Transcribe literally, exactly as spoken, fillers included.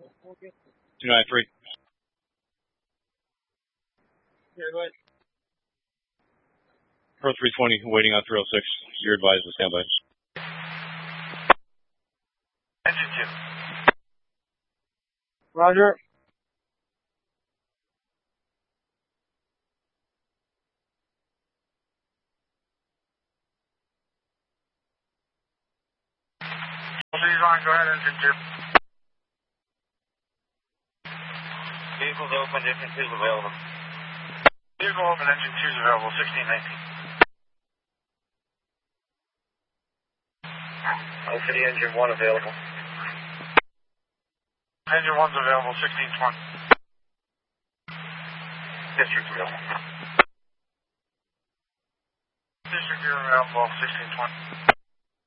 two nine three. Yeah, go ahead. Pro three twenty, waiting on three oh six. You're advised to stand by. Engine two. Roger. Please on, go ahead, engine two. Vehicle's open, engine two is available. Vehicle open, engine two is available, sixteen nineteen. City engine one available. Engine one's available, sixteen twenty. District available. District, you're available, sixteen twenty.